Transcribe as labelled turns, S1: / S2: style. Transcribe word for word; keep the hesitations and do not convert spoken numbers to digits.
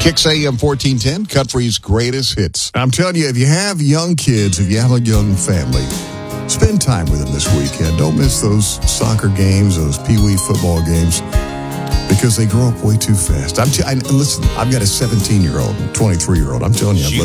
S1: Kicks A M fourteen ten, country's greatest hits.
S2: I'm telling you, if you have young kids, if you have a young family, spend time with them this weekend. Don't miss those soccer games, those pee-wee football games, because they grow up way too fast. I'm t- I, listen, I've got a seventeen-year-old, twenty-three-year-old. I'm telling you, I'm
S3: She